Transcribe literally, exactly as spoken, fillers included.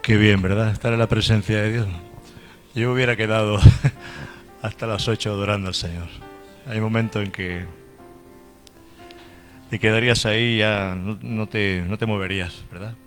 Qué bien, ¿verdad? Estar en la presencia de Dios. Yo hubiera quedado hasta las ocho adorando al Señor. Hay momentos en que te quedarías ahí y ya no, no te, no te moverías, ¿verdad?